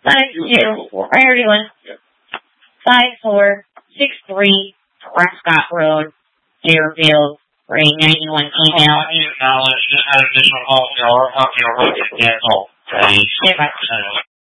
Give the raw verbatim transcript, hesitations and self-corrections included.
Five two. How are you doing? Five four six three Prescott Road, Deerfield. Three ninety one email. Acknowledge an additional call for your, your, your, your, your, your, your, your, your, your, your, your, your, your,